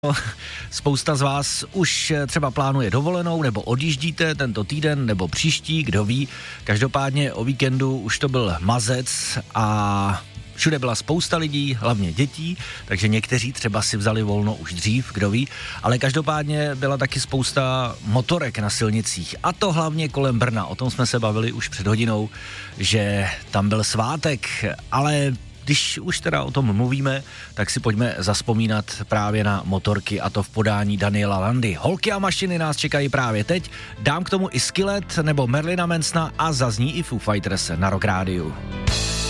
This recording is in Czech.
Spousta z vás už třeba plánuje dovolenou, nebo odjíždíte tento týden, nebo příští, kdo ví. Každopádně o víkendu už to byl mazec a všude byla spousta lidí, hlavně dětí, takže někteří třeba si vzali volno už dřív, kdo ví. Ale každopádně byla taky spousta motorek na silnicích, a to hlavně kolem Brna. O tom jsme se bavili už před hodinou, že tam byl svátek, ale když už teda o tom mluvíme, tak si pojďme zazpomínat právě na motorky, a to v podání Daniela Landy. Holky a mašiny nás čekají právě teď, dám k tomu i Skillet nebo Marilina Mansona a zazní i Foo Fighters na Rock Rádiu.